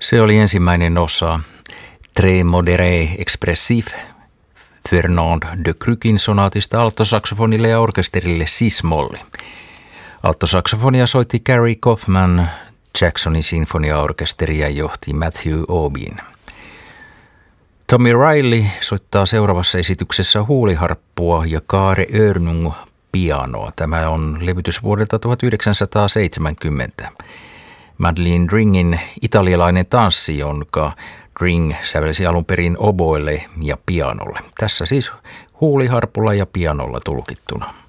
Se oli ensimmäinen osa Très modéré expressif Fernand de Cruquin sonaatista alttosaksofonille ja orkesterille sis-molli. Alttosaksofonia soitti Gary Kaufman, Jacksonin sinfoniaorkesteria johti Matthew Aubin. Tommy Riley soittaa seuraavassa esityksessä huuliharppua ja Kaare Örnung pianoa. Tämä on levytys vuodelta 1970. Madeleine Ringin italialainen tanssi, jonka Ring sävelsi alun perin oboelle ja pianolle. Tässä siis huuliharpulla ja pianolla tulkittuna.